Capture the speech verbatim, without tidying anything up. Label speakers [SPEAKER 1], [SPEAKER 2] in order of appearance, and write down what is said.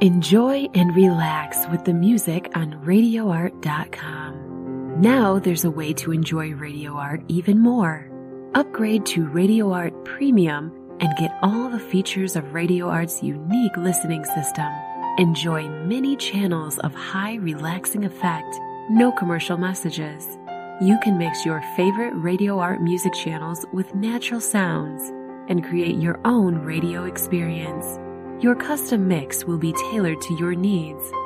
[SPEAKER 1] Enjoy and relax with the music on radio art dot com. Now there's a way to enjoy Radio Art even more. Upgrade to Radio Art Premium and get all the features of Radio Art's unique listening system. Enjoy many channels of high relaxing effect, no commercial messages. You can mix your favorite Radio Art music channels with natural sounds and create your own radio experience. Your custom mix will be tailored to your needs.